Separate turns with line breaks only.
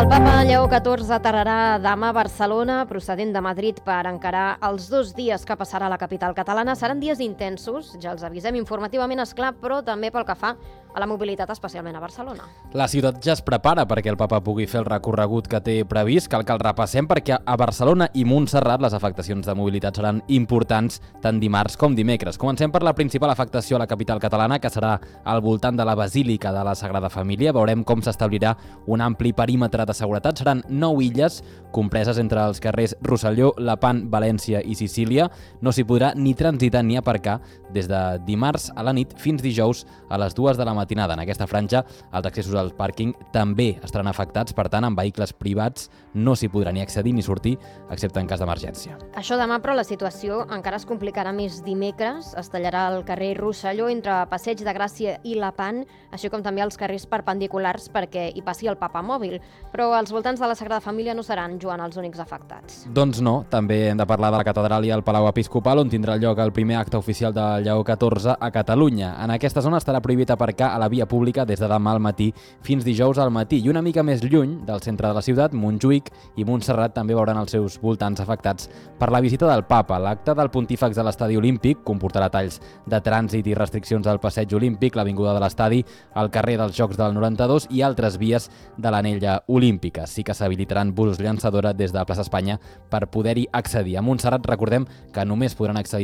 El papa Lleó XIV aterrarà demà a Barcelona, procedent de Madrid, per encarar els 2 dies que passarà a la capital catalana. Seran dies intensos, ja els avisem informativament, esclar, però també pel que fa a la mobilitat, especialment a Barcelona.
La ciutat ja es prepara perquè el papa pugui fer el recorregut que té previst. Cal que el repassem perquè a Barcelona i Montserrat les afectacions de mobilitat seran importants tant dimarts com dimecres. Comencem per la principal afectació a la capital catalana, que serà al voltant de la Basílica de la Sagrada Família. Veurem com s'establirà un ampli perímetre de seguretat. Seran 9 illes compreses entre els carrers Rosselló, Lepant, València i Sicília. No s'hi podrà ni transitar ni aparcar des de dimarts a la nit fins dijous a les 2 de la matinada. En aquesta franja, els accessos al pàrquing també estaran afectats, per tant, amb vehicles privats no s'hi podrà ni accedir ni sortir, excepte en cas d'emergència.
Això demà, però, la situació encara es complicarà més dimecres. Es tallarà el carrer Rosselló entre Passeig de Gràcia i Lepant, així com també els carrers perpendiculars perquè hi passi el papamòbil. Però als voltants de la Sagrada Família no seran, Joan, els únics afectats.
Doncs no, també hem de parlar de la catedral i el Palau Episcopal, on tindrà lloc el primer acte oficial de Lleó XIV a Catalunya. En aquesta zona estarà prohibit aparcar a la via pública des de demà al matí fins dijous al matí. I una mica més lluny del centre de la ciutat, Montjuïc i Montserrat també veuran els seus voltants afectats per la visita del papa. L'acte del pontífex de l'Estadi Olímpic comportarà talls de trànsit i restriccions al passeig olímpic, l'avinguda de l'Estadi, al carrer dels Jocs del 92 i altres vies de l'anella olímpica. Sí que s'habilitaran busos llançadora des de Plaça Espanya per poder-hi accedir. A Montserrat recordem que només podran accedir